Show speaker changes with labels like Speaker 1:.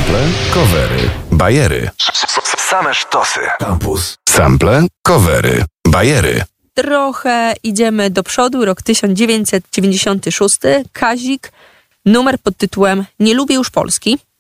Speaker 1: Sample, covery, bajery.
Speaker 2: Same sztosy.
Speaker 1: Campus. Sample, covery, bajery.
Speaker 3: Trochę idziemy do przodu, rok 1996, Kazik, numer pod tytułem Nie lubię już Polski.